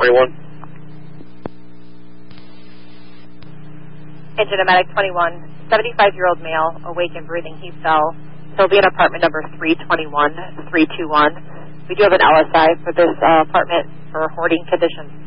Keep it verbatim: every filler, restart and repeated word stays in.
twenty-one. Engine to Medic twenty-one, seventy-five-year-old male, awake and breathing. He fell. He'll be in apartment number three twenty-one, three two one. We do have an L S I for this uh, apartment for hoarding conditions.